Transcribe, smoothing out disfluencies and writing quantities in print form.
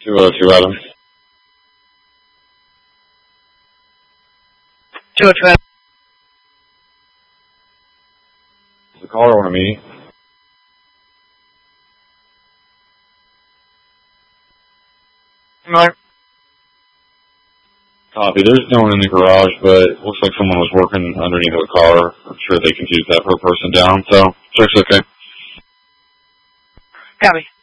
202 Adams. 202 Adams. The caller want a meeting? Miller. Copy. There's no one in the garage, but it looks like someone was working underneath the car. I'm sure they confused that per person down, so check's okay. Copy.